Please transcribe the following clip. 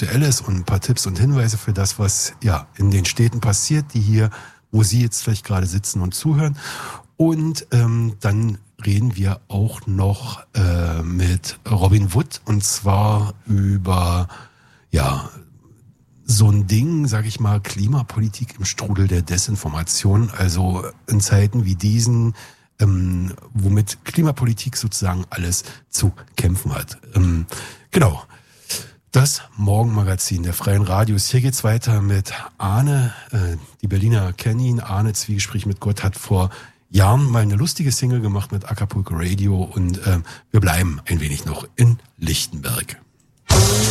Aktuelles und ein paar Tipps und Hinweise für das, was ja in den Städten passiert, die hier, wo Sie jetzt vielleicht gerade sitzen und zuhören. Und dann reden wir auch noch mit Robin Wood, und zwar über so ein Ding, sag ich mal, Klimapolitik im Strudel der Desinformation, also in Zeiten wie diesen, womit Klimapolitik sozusagen alles zu kämpfen hat. Genau. Das Morgenmagazin der Freien Radios. Hier geht's weiter mit Arne. Die Berliner kennen ihn. Arne, Zwiegespräch mit Gott, hat vor Jahren mal eine lustige Single gemacht mit Acapulco Radio, und wir bleiben ein wenig noch in Lichtenberg.